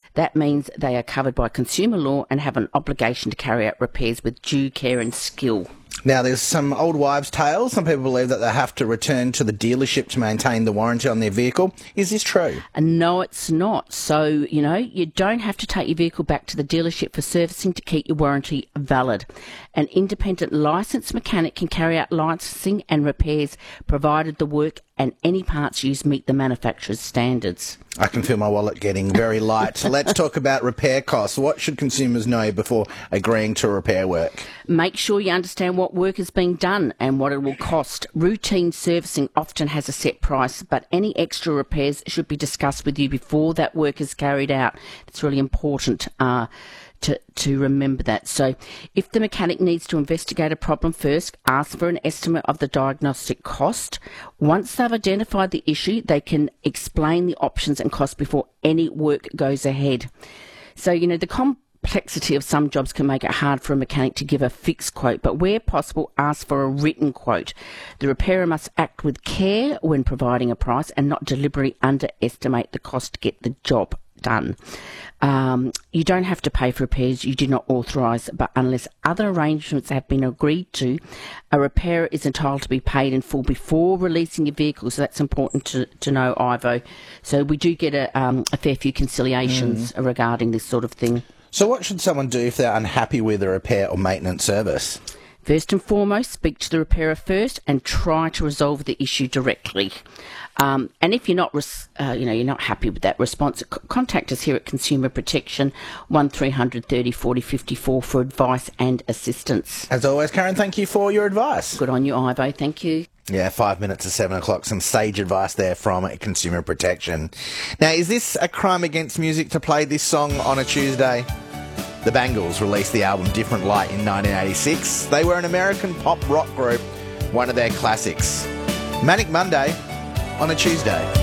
That means they are covered by consumer law and have an obligation to carry out repairs with due care and skill. Now, there's some old wives' tales. Some people believe that they have to return to the dealership to maintain the warranty on their vehicle. Is this true? No, it's not. So, you don't have to take your vehicle back to the dealership for servicing to keep your warranty valid. An independent licensed mechanic can carry out licensing and repairs provided the work and any parts used meet the manufacturer's standards. I can feel my wallet getting very light. So let's talk about repair costs. What should consumers know before agreeing to repair work? Make sure you understand what work is being done and what it will cost. Routine servicing often has a set price, but any extra repairs should be discussed with you before that work is carried out. It's really important to remember that. So if the mechanic needs to investigate a problem first, ask for an estimate of the diagnostic cost. Once they've identified the issue, they can explain the options and costs before any work goes ahead. So, the complexity of some jobs can make it hard for a mechanic to give a fixed quote, but where possible, ask for a written quote. The repairer must act with care when providing a price and not deliberately underestimate the cost to get the job done. You don't have to pay for repairs you do not authorise, but unless other arrangements have been agreed to, a repairer is entitled to be paid in full before releasing your vehicle. So that's important to know, Ivo. So we do get a fair few conciliations regarding this sort of thing. So what should someone do if they're unhappy with a repair or maintenance service? First and foremost, speak to the repairer first and try to resolve the issue directly. And if you're not, you're not happy with that response, contact us here at Consumer Protection, 1300 30 40 54 for advice and assistance. As always, Karen, thank you for your advice. Good on you, Ivo. Thank you. Yeah, 5 minutes to 7 o'clock. Some sage advice there from Consumer Protection. Now, is this a crime against music to play this song on a Tuesday? The Bangles released the album Different Light in 1986. They were an American pop rock group, one of their classics. Manic Monday on a Tuesday.